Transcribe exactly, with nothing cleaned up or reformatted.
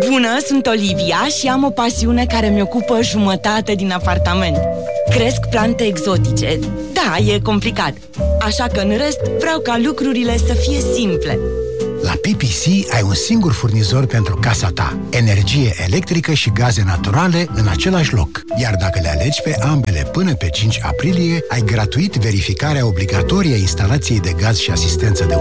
Bună, sunt Olivia și am o pasiune care mi ocupă jumătate din apartament. Cresc plante exotice. Da, e complicat. Așa că în rest vreau ca lucrurile să fie simple. La P P C ai un singur furnizor pentru casa ta. Energie electrică și gaze naturale în același loc. Iar dacă le alegi pe ambele până pe cinci aprilie, ai gratuit verificarea obligatorie a instalației de gaz și asistență de